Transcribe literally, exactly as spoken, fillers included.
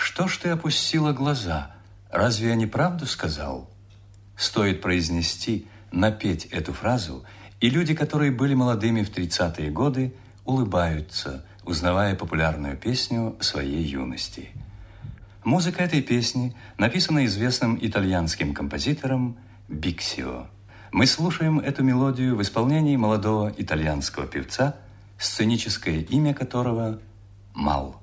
Что ж ты опустила глаза? Разве я не правду сказал? Стоит произнести, напеть эту фразу, и люди, которые были молодыми в тридцатые годы, улыбаются, узнавая популярную песню своей юности. Музыка этой песни написана известным итальянским композитором Биксио. Мы слушаем эту мелодию в исполнении молодого итальянского певца, сценическое имя которого Мал.